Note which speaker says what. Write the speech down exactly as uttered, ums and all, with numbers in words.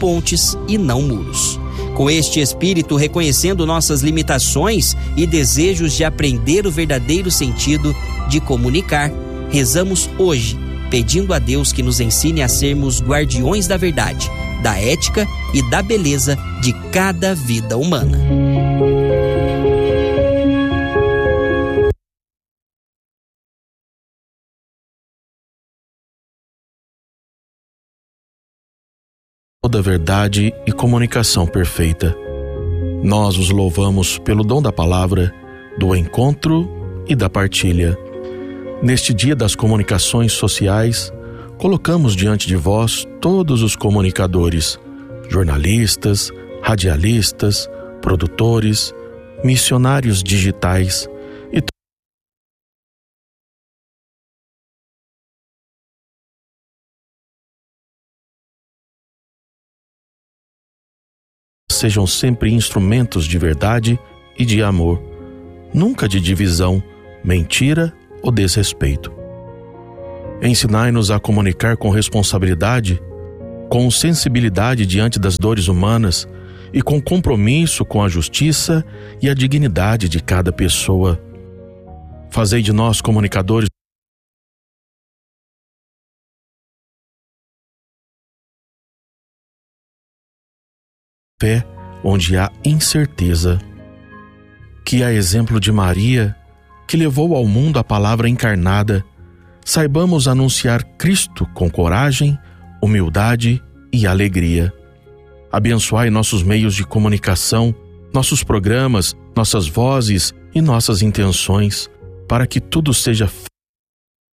Speaker 1: pontes e não muros. Com este espírito, reconhecendo nossas limitações e desejos de aprender o verdadeiro sentido de comunicar, rezamos hoje, pedindo a Deus que nos ensine a sermos guardiões da verdade, da ética e da beleza de cada vida humana.
Speaker 2: Toda verdade e comunicação perfeita. Nós os louvamos pelo dom da palavra, do encontro e da partilha. Neste dia das comunicações sociais, colocamos diante de vós todos os comunicadores, jornalistas, radialistas, produtores, missionários digitais e sejam sempre instrumentos de verdade e de amor, nunca de divisão, mentira ou desrespeito. Ensinai-nos a comunicar com responsabilidade, com sensibilidade diante das dores humanas e com compromisso com a justiça e a dignidade de cada pessoa. Fazei de nós comunicadores fé onde há incerteza. Que, a exemplo de Maria, que levou ao mundo a palavra encarnada, saibamos anunciar Cristo com coragem, humildade e alegria. Abençoai nossos meios de comunicação, nossos programas, nossas vozes e nossas intenções, para que tudo seja